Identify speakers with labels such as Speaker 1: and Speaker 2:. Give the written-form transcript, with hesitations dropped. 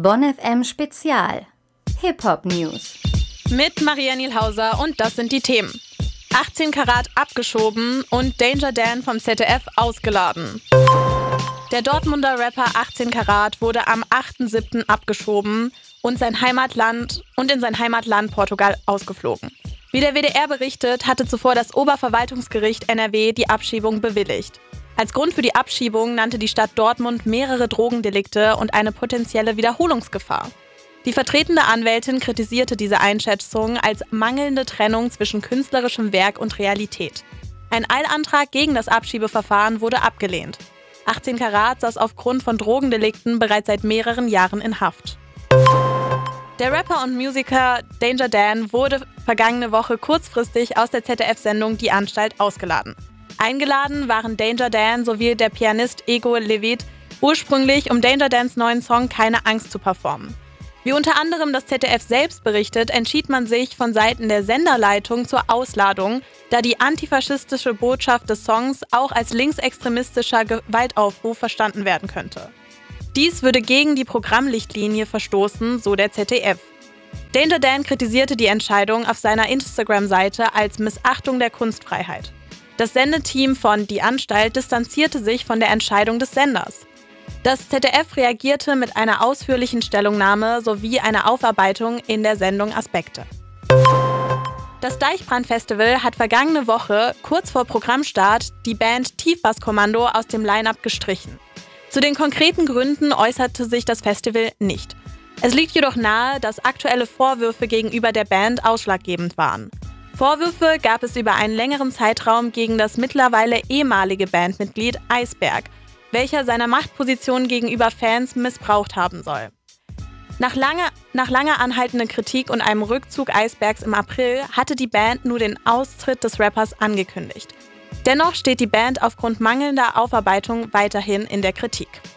Speaker 1: Bonn FM Spezial Hip-Hop News
Speaker 2: mit Maria Nielhauser und das sind die Themen. 18 Karat abgeschoben und Danger Dan vom ZDF ausgeladen. Der Dortmunder Rapper 18 Karat wurde am 8.7. abgeschoben und in sein Heimatland Portugal ausgeflogen. Wie der WDR berichtet, hatte zuvor das Oberverwaltungsgericht NRW die Abschiebung bewilligt. Als Grund für die Abschiebung nannte die Stadt Dortmund mehrere Drogendelikte und eine potenzielle Wiederholungsgefahr. Die vertretende Anwältin kritisierte diese Einschätzung als mangelnde Trennung zwischen künstlerischem Werk und Realität. Ein Eilantrag gegen das Abschiebeverfahren wurde abgelehnt. 18 Karat saß aufgrund von Drogendelikten bereits seit mehreren Jahren in Haft. Der Rapper und Musiker Danger Dan wurde vergangene Woche kurzfristig aus der ZDF-Sendung Die Anstalt ausgeladen. Eingeladen waren Danger Dan sowie der Pianist Ego Levit ursprünglich, um Danger Dans neuen Song Keine Angst zu performen. Wie unter anderem das ZDF selbst berichtet, entschied man sich von Seiten der Senderleitung zur Ausladung, da die antifaschistische Botschaft des Songs auch als linksextremistischer Gewaltaufruf verstanden werden könnte. Dies würde gegen die Programmrichtlinie verstoßen, so der ZDF. Danger Dan kritisierte die Entscheidung auf seiner Instagram-Seite als Missachtung der Kunstfreiheit. Das Sendeteam von Die Anstalt distanzierte sich von der Entscheidung des Senders. Das ZDF reagierte mit einer ausführlichen Stellungnahme sowie einer Aufarbeitung in der Sendung Aspekte. Das Deichbrand-Festival hat vergangene Woche, kurz vor Programmstart, die Band Tiefbasskommando aus dem Line-Up gestrichen. Zu den konkreten Gründen äußerte sich das Festival nicht. Es liegt jedoch nahe, dass aktuelle Vorwürfe gegenüber der Band ausschlaggebend waren. Vorwürfe gab es über einen längeren Zeitraum gegen das mittlerweile ehemalige Bandmitglied Eisberg, welcher seine Machtposition gegenüber Fans missbraucht haben soll. Nach langer anhaltender Kritik und einem Rückzug Eisbergs im April hatte die Band nur den Austritt des Rappers angekündigt. Dennoch steht die Band aufgrund mangelnder Aufarbeitung weiterhin in der Kritik.